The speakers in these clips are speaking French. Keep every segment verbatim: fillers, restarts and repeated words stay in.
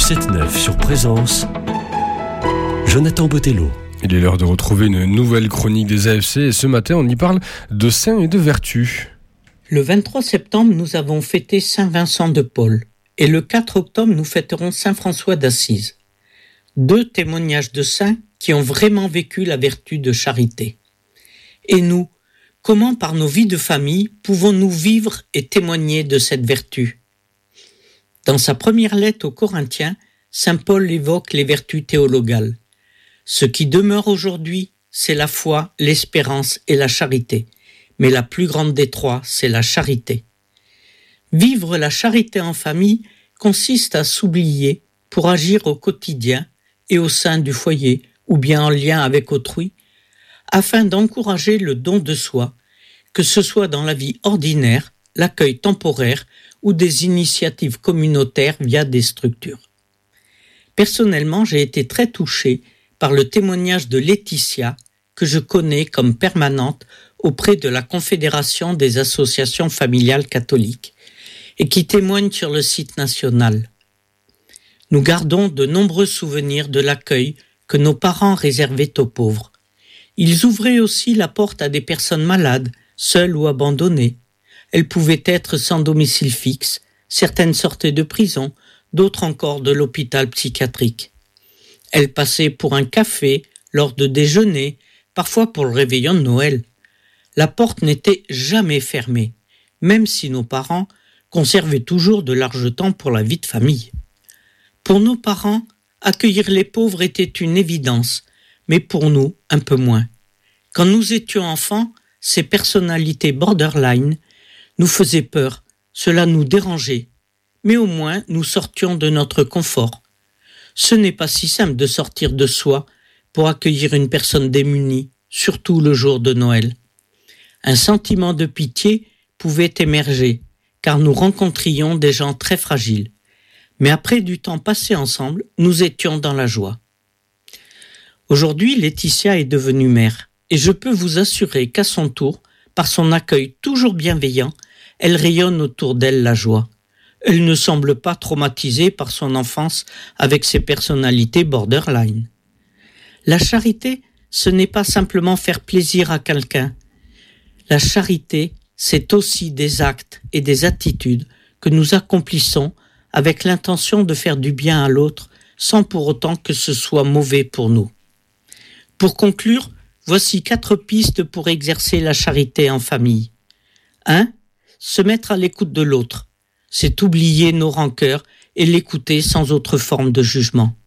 sept neuf sur Présence, Jonathan Botello. Il est l'heure de retrouver une nouvelle chronique des A F C et ce matin on y parle de saints et de vertus. Le vingt-trois septembre, nous avons fêté Saint Vincent de Paul et le quatre octobre, nous fêterons Saint François d'Assise. Deux témoignages de saints qui ont vraiment vécu la vertu de charité. Et nous, comment par nos vies de famille pouvons-nous vivre et témoigner de cette vertu ? Dans sa première lettre aux Corinthiens, saint Paul évoque les vertus théologales. Ce qui demeure aujourd'hui, c'est la foi, l'espérance et la charité. Mais la plus grande des trois, c'est la charité. Vivre la charité en famille consiste à s'oublier pour agir au quotidien et au sein du foyer ou bien en lien avec autrui, afin d'encourager le don de soi, que ce soit dans la vie ordinaire, l'accueil temporaire ou des initiatives communautaires via des structures. Personnellement, j'ai été très touché par le témoignage de Laetitia, que je connais comme permanente auprès de la Confédération des associations familiales catholiques, et qui témoigne sur le site national. Nous gardons de nombreux souvenirs de l'accueil que nos parents réservaient aux pauvres. Ils ouvraient aussi la porte à des personnes malades, seules ou abandonnées. Elles pouvaient être sans domicile fixe, certaines sortaient de prison, d'autres encore de l'hôpital psychiatrique. Elles passaient pour un café, lors de déjeuner, parfois pour le réveillon de Noël. La porte n'était jamais fermée, même si nos parents conservaient toujours de large temps pour la vie de famille. Pour nos parents, accueillir les pauvres était une évidence, mais pour nous, un peu moins. Quand nous étions enfants, ces personnalités borderline nous faisaient peur, cela nous dérangeait, mais au moins nous sortions de notre confort. Ce n'est pas si simple de sortir de soi pour accueillir une personne démunie, surtout le jour de Noël. Un sentiment de pitié pouvait émerger, car nous rencontrions des gens très fragiles. Mais après du temps passé ensemble, nous étions dans la joie. Aujourd'hui, Laetitia est devenue mère, et je peux vous assurer qu'à son tour, par son accueil toujours bienveillant, elle rayonne autour d'elle la joie. Elle ne semble pas traumatisée par son enfance avec ses personnalités borderline. La charité, ce n'est pas simplement faire plaisir à quelqu'un. La charité, c'est aussi des actes et des attitudes que nous accomplissons avec l'intention de faire du bien à l'autre sans pour autant que ce soit mauvais pour nous. Pour conclure, voici quatre pistes pour exercer la charité en famille. un. Se mettre à l'écoute de l'autre. C'est oublier nos rancœurs et l'écouter sans autre forme de jugement.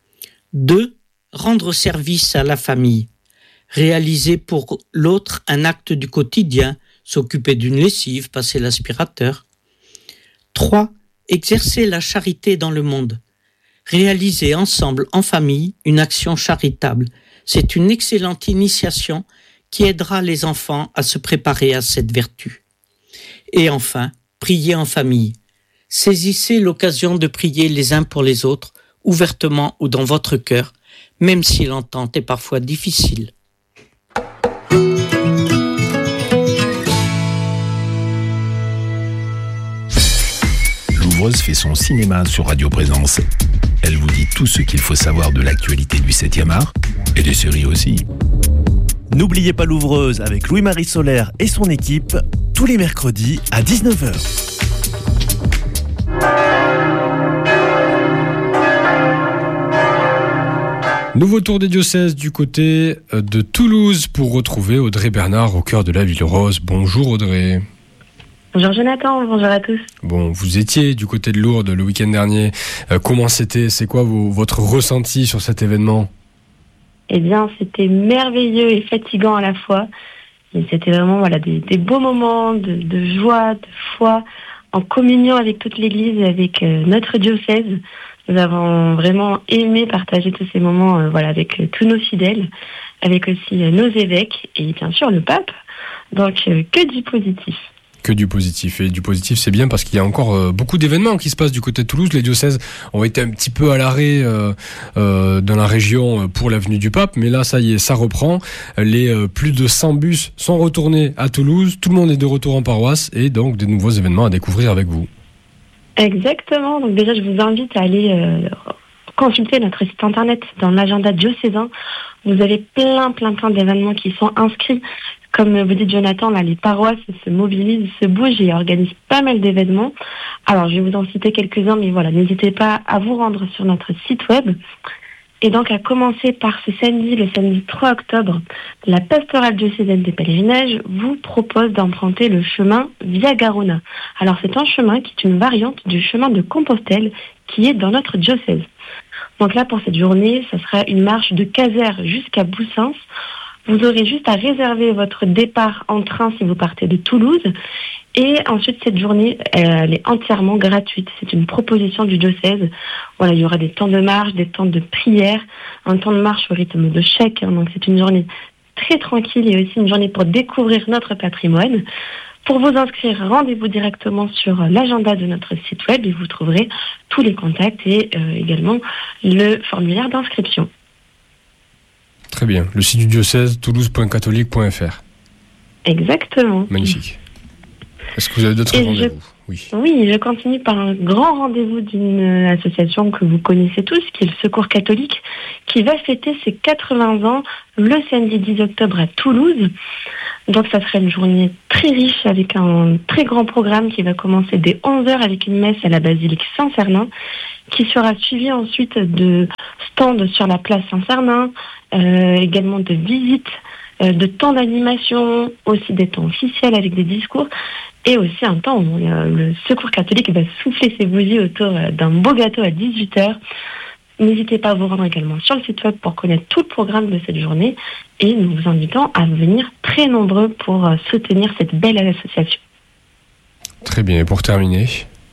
deux. Rendre service à la famille. Réaliser pour l'autre un acte du quotidien, s'occuper d'une lessive, passer l'aspirateur. trois. Exercer la charité dans le monde. Réaliser ensemble, en famille, une action charitable. C'est une excellente initiation qui aidera les enfants à se préparer à cette vertu. Et enfin, prier en famille. Saisissez l'occasion de prier les uns pour les autres, ouvertement ou dans votre cœur, même si l'entente est parfois difficile. Louvreuse fait son cinéma sur Radio Présence. Elle vous dit tout ce qu'il faut savoir de l'actualité du septième art et des séries aussi. N'oubliez pas Louvreuse avec Louis-Marie Solaire et son équipe tous les mercredis à dix-neuf heures. Nouveau tour des diocèses du côté de Toulouse pour retrouver Audrey Bernard au cœur de la Ville Rose. Bonjour Audrey. Bonjour Jonathan, bonjour à tous. Bon, vous étiez du côté de Lourdes le week-end dernier. Euh, comment c'était ? C'est quoi vos, votre ressenti sur cet événement ? Eh bien, c'était merveilleux et fatigant à la fois. Et c'était vraiment voilà, des, des beaux moments de, de joie, de foi, en communion avec toute l'Église et avec euh, notre diocèse. Nous avons vraiment aimé partager tous ces moments euh, voilà, avec euh, tous nos fidèles, avec aussi euh, nos évêques et bien sûr le pape. Donc, euh, que du positif. Que du positif. Et du positif, c'est bien parce qu'il y a encore euh, beaucoup d'événements qui se passent du côté de Toulouse. Les diocèses ont été un petit peu à l'arrêt euh, euh, dans la région pour la venue du pape, mais là, ça y est, ça reprend. Les euh, plus de cent bus sont retournés à Toulouse. Tout le monde est de retour en paroisse et donc de nouveaux événements à découvrir avec vous. Exactement. Donc déjà, je vous invite à aller euh, consulter notre site internet. Dans l'agenda diocésain, vous avez plein, plein, plein d'événements qui sont inscrits. Comme vous dit Jonathan, là, les paroisses se mobilisent, se bougent et organisent pas mal d'événements. Alors, je vais vous en citer quelques-uns, mais voilà, n'hésitez pas à vous rendre sur notre site web. Et donc, à commencer par ce samedi, le samedi trois octobre, la pastorale diocésaine des pèlerinages vous propose d'emprunter le chemin Via Garona. Alors, c'est un chemin qui est une variante du chemin de Compostelle qui est dans notre diocèse. Donc là, pour cette journée, ça sera une marche de Casères jusqu'à Boussens. Vous aurez juste à réserver votre départ en train si vous partez de Toulouse. Et ensuite, cette journée, elle est entièrement gratuite. C'est une proposition du diocèse. Voilà, il y aura des temps de marche, des temps de prière, un temps de marche au rythme de chèque. Donc, c'est une journée très tranquille et aussi une journée pour découvrir notre patrimoine. Pour vous inscrire, rendez-vous directement sur l'agenda de notre site web et vous trouverez tous les contacts et euh, également le formulaire d'inscription. Très bien. Le site du diocèse, toulouse point catholique point f r. Exactement. Magnifique. Est-ce que vous avez d'autres Et rendez-vous ? je... Oui. Oui, je continue par un grand rendez-vous d'une association que vous connaissez tous, qui est le Secours catholique, qui va fêter ses quatre-vingts ans le samedi dix octobre à Toulouse. Donc ça sera une journée très riche avec un très grand programme qui va commencer dès onze heures avec une messe à la basilique Saint-Cernin, qui sera suivie ensuite de stands sur la place Saint-Cernin, euh, également de visites, euh, de temps d'animation, aussi des temps officiels avec des discours, et aussi un temps où euh, le Secours catholique va souffler ses bougies autour euh, d'un beau gâteau à dix-huit heures. N'hésitez pas à vous rendre également sur le site web pour connaître tout le programme de cette journée, et nous vous invitons à venir très nombreux pour euh, soutenir cette belle association. Très bien. Et pour terminer ?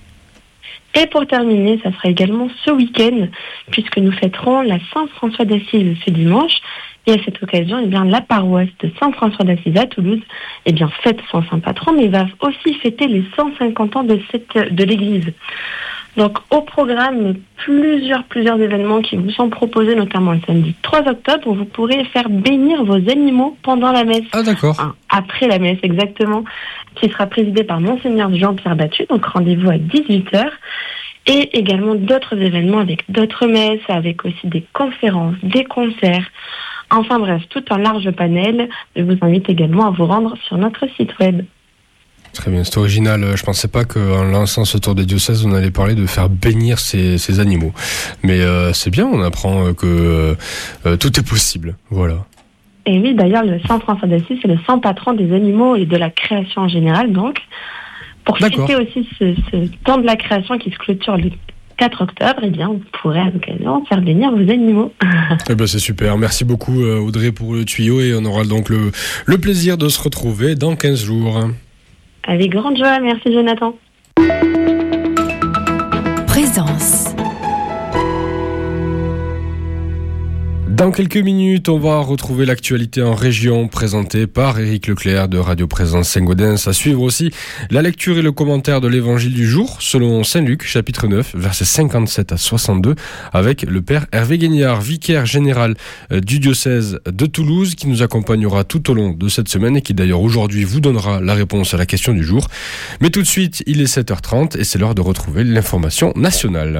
Et pour terminer, ça sera également ce week-end, puisque nous fêterons la Saint-François d'Assise ce dimanche. Et à cette occasion, eh bien, la paroisse de Saint-François d'Assise à Toulouse eh bien, fête son saint patron, mais va aussi fêter les cent cinquante ans de, cette, de l'église. Donc au programme, plusieurs, plusieurs événements qui vous sont proposés, notamment le samedi trois octobre, où vous pourrez faire bénir vos animaux pendant la messe. Ah d'accord. Enfin, après la messe, exactement, qui sera présidée par Monseigneur Jean-Pierre Battu, donc rendez-vous à dix-huit heures. Et également d'autres événements avec d'autres messes, avec aussi des conférences, des concerts. Enfin bref, tout un large panel. Je vous invite également à vous rendre sur notre site web. Très bien, c'est original. Je pensais pas qu'en lançant ce tour des diocèses, on allait parler de faire bénir ces, ces animaux. Mais euh, c'est bien, on apprend que euh, tout est possible. Voilà. Et oui, d'ailleurs, le Saint François d'Assise, c'est le saint patron des animaux et de la création en général. Donc, pour D'accord. fêter aussi ce, ce temps de la création qui se clôture le quatre octobre, eh bien, vous pourrez à l'occasion faire bénir vos animaux. Eh ben, c'est super. Merci beaucoup, Audrey, pour le tuyau. Et on aura donc le, le plaisir de se retrouver dans quinze jours. Avec grande joie. Merci, Jonathan. Présence. Dans quelques minutes, on va retrouver l'actualité en région présentée par Éric Leclerc de Radio Présence Saint-Gaudens. À suivre aussi la lecture et le commentaire de l'évangile du jour selon Saint Luc, chapitre neuf, versets cinquante-sept à soixante-deux, avec le père Hervé Guignard, vicaire général du diocèse de Toulouse, qui nous accompagnera tout au long de cette semaine et qui d'ailleurs aujourd'hui vous donnera la réponse à la question du jour. Mais tout de suite, il est sept heures trente et c'est l'heure de retrouver l'information nationale.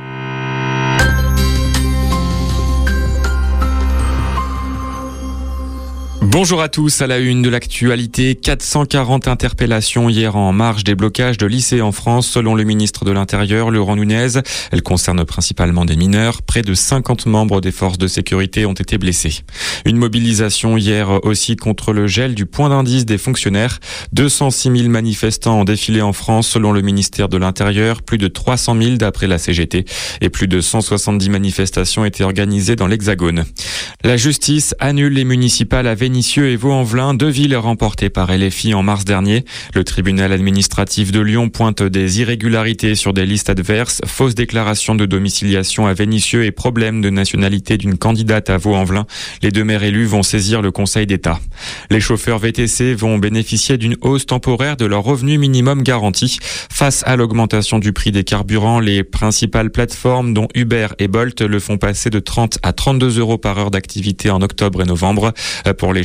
Bonjour à tous, à la une de l'actualité, quatre cent quarante interpellations hier en marge des blocages de lycées en France, selon le ministre de l'Intérieur, Laurent Nunez. Elles concernent principalement des mineurs. Près de cinquante membres des forces de sécurité ont été blessés. Une mobilisation hier aussi contre le gel du point d'indice des fonctionnaires. deux cent six mille manifestants ont défilé en France, selon le ministère de l'Intérieur, plus de trois cent mille d'après la C G T, et plus de cent soixante-dix manifestations étaient organisées dans l'Hexagone. La justice annule les municipales à Vénissieux et Vaux-en-Velin, deux villes remportées par L F I en mars dernier. Le tribunal administratif de Lyon pointe des irrégularités sur des listes adverses, fausses déclarations de domiciliation à Vénissieux et problème de nationalité d'une candidate à Vaux-en-Velin. Les deux maires élus vont saisir le Conseil d'État. Les chauffeurs V T C vont bénéficier d'une hausse temporaire de leur revenu minimum garanti. Face à l'augmentation du prix des carburants, les principales plateformes, dont Uber et Bolt, le font passer de trente à trente-deux euros par heure d'activité en octobre et novembre. Pour les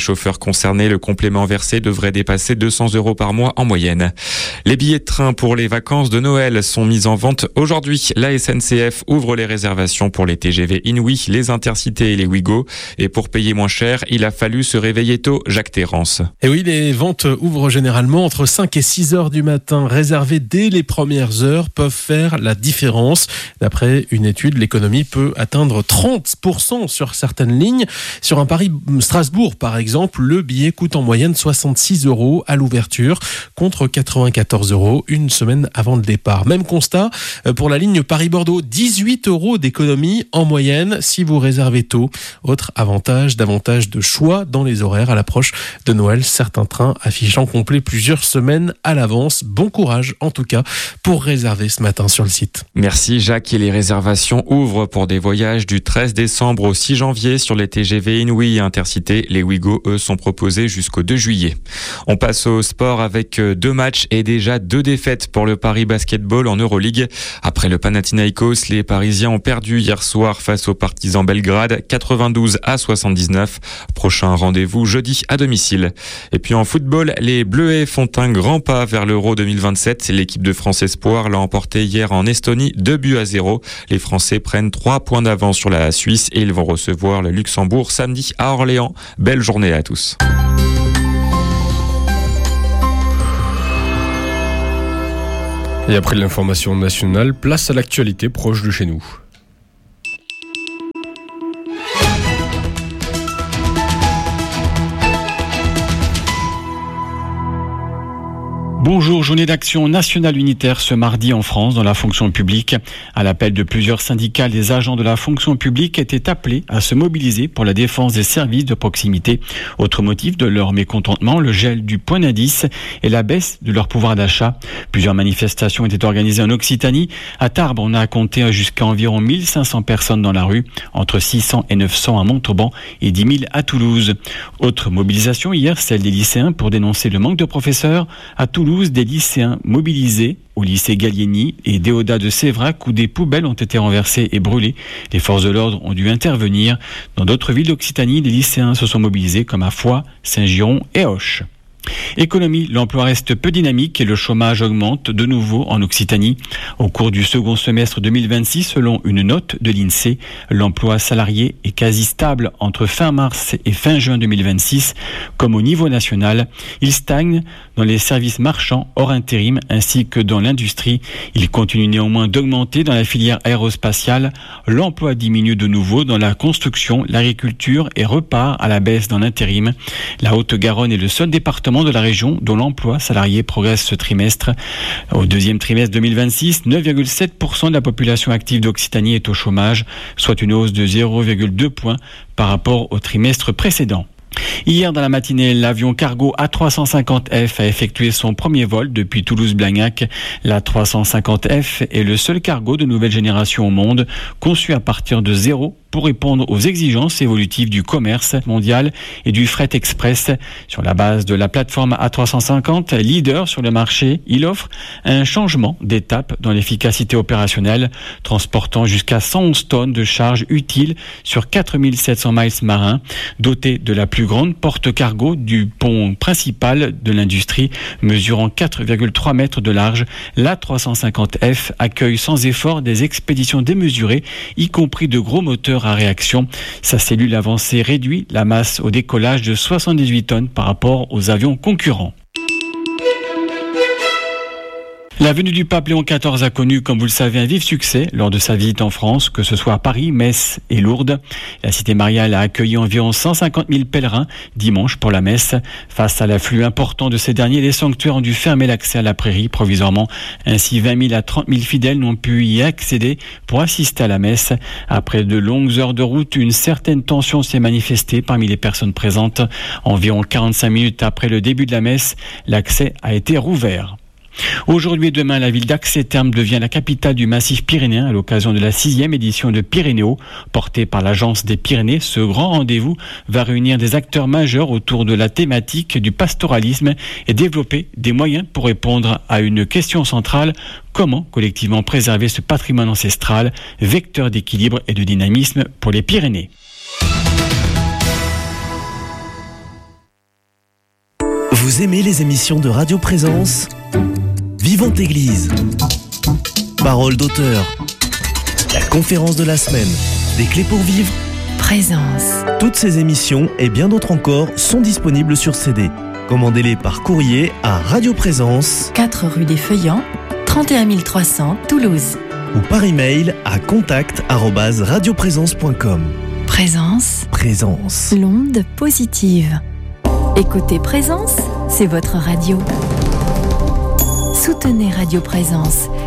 chauffeurs concernés, le complément versé devrait dépasser deux cents euros par mois en moyenne. Les billets de train pour les vacances de Noël sont mis en vente aujourd'hui. La S N C F ouvre les réservations pour les T G V Inouï, les Intercités et les Ouigo. Et pour payer moins cher, il a fallu se réveiller tôt. Jacques Terrance. Et oui, les ventes ouvrent généralement entre cinq et six heures du matin. Réservées dès les premières heures peuvent faire la différence. D'après une étude, l'économie peut atteindre trente pour cent sur certaines lignes. Sur un Paris-Strasbourg, par exemple, le billet coûte en moyenne soixante-six euros à l'ouverture contre quatre-vingt-quatorze euros une semaine avant le départ. Même constat pour la ligne Paris-Bordeaux, dix-huit euros d'économie en moyenne si vous réservez tôt. Autre avantage, davantage de choix dans les horaires à l'approche de Noël. Certains trains affichant complet plusieurs semaines à l'avance. Bon courage en tout cas pour réserver ce matin sur le site. Merci Jacques. Et les réservations ouvrent pour des voyages du treize décembre au six janvier sur les T G V Inouï et Intercités. Les Ouigo, eux, sont proposés jusqu'au deux juillet. On passe au sport avec deux matchs et déjà deux défaites pour le Paris Basketball en Euroleague. Après le Panathinaikos, les Parisiens ont perdu hier soir face aux Partisans Belgrade, quatre-vingt-douze à soixante-dix-neuf. Prochain rendez-vous jeudi à domicile. Et puis en football, les Bleuets font un grand pas vers l'Euro deux mille vingt-sept. L'équipe de France Espoir l'a emporté hier en Estonie, deux buts à zéro. Les Français prennent trois points d'avance sur la Suisse et ils vont recevoir le Luxembourg samedi à Orléans. Belle journée à tous. Et après l'information nationale, place à l'actualité proche de chez nous. Bonjour, journée d'action nationale unitaire ce mardi en France dans la fonction publique. À l'appel de plusieurs syndicats, les agents de la fonction publique étaient appelés à se mobiliser pour la défense des services de proximité. Autre motif de leur mécontentement, le gel du point d'indice et la baisse de leur pouvoir d'achat. Plusieurs manifestations étaient organisées en Occitanie. À Tarbes, on a compté jusqu'à environ mille cinq cents personnes dans la rue, entre six cents et neuf cents à Montauban et dix mille à Toulouse. Autre mobilisation hier, celle des lycéens pour dénoncer le manque de professeurs. À Toulouse, des lycéens mobilisés au lycée Gallieni et Déodat de Sévrac où des poubelles ont été renversées et brûlées. Les forces de l'ordre ont dû intervenir. Dans d'autres villes d'Occitanie, les lycéens se sont mobilisés comme à Foix, Saint-Giron et Auch. Économie, l'emploi reste peu dynamique et le chômage augmente de nouveau en Occitanie. Au cours du second semestre deux mille vingt-six, selon une note de l'INSEE, l'emploi salarié est quasi stable entre fin mars et fin juin deux mille vingt-six. Comme au niveau national, il stagne dans les services marchands hors intérim ainsi que dans l'industrie. Il continue néanmoins d'augmenter dans la filière aérospatiale. L'emploi diminue de nouveau dans la construction, l'agriculture et repart à la baisse dans l'intérim. La Haute-Garonne est le seul département de la région dont l'emploi salarié progresse ce trimestre. Au deuxième trimestre deux mille vingt-six, neuf virgule sept pour cent de la population active d'Occitanie est au chômage, soit une hausse de zéro virgule deux points par rapport au trimestre précédent. Hier dans la matinée, l'avion cargo A trois cent cinquante F a effectué son premier vol depuis Toulouse-Blagnac. L'A trois cent cinquante F est le seul cargo de nouvelle génération au monde, conçu à partir de zéro pour répondre aux exigences évolutives du commerce mondial et du fret express. Sur la base de la plateforme A trois cent cinquante, leader sur le marché, il offre un changement d'étape dans l'efficacité opérationnelle, transportant jusqu'à cent onze tonnes de charge utiles sur quatre mille sept cents miles marins. Doté de la plus grande porte-cargo du pont principal de l'industrie, mesurant quatre virgule trois mètres de large, l'A trois cent cinquante F accueille sans effort des expéditions démesurées, y compris de gros moteurs à réaction. Sa cellule avancée réduit la masse au décollage de soixante-dix-huit tonnes par rapport aux avions concurrents. La venue du pape Léon quatorze a connu, comme vous le savez, un vif succès lors de sa visite en France, que ce soit à Paris, Metz et Lourdes. La cité mariale a accueilli environ cent cinquante mille pèlerins dimanche pour la messe. Face à l'afflux important de ces derniers, les sanctuaires ont dû fermer l'accès à la prairie provisoirement. Ainsi, vingt mille à trente mille fidèles n'ont pu y accéder pour assister à la messe. Après de longues heures de route, une certaine tension s'est manifestée parmi les personnes présentes. Environ quarante-cinq minutes après le début de la messe, l'accès a été rouvert. Aujourd'hui et demain, la ville d'Ax-les-Thermes devient la capitale du massif pyrénéen à l'occasion de la sixième édition de Pyrénéo, portée par l'Agence des Pyrénées. Ce grand rendez-vous va réunir des acteurs majeurs autour de la thématique du pastoralisme et développer des moyens pour répondre à une question centrale: comment collectivement préserver ce patrimoine ancestral, vecteur d'équilibre et de dynamisme pour les Pyrénées. Vous aimez les émissions de Radio Présence ? Vivante Église, Parole d'auteur, la conférence de la semaine, des clés pour vivre, Présence. Toutes ces émissions et bien d'autres encore sont disponibles sur C D. Commandez-les par courrier à Radio Présence, quatre rue des Feuillants, trente et un mille trois cents, Toulouse. Ou par email à contact arobase radioprésence point com. Présence. Présence. L'onde positive. Écoutez Présence, c'est votre radio. Soutenez Radio Présence.